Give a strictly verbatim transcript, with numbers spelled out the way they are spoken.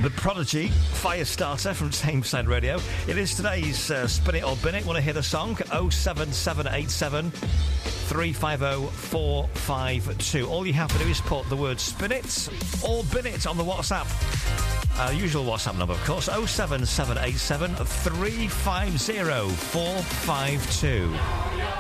The Prodigy, Firestarter from Tameside Radio. It is today's uh, Spin It or Bin It. Want to hear the song? oh seven seven eight seven, three five oh, four five two. All you have to do is put the word Spin It or Bin It on the WhatsApp. Uh, usual WhatsApp number, of course, oh seven seven eight seven, three five oh, four five two.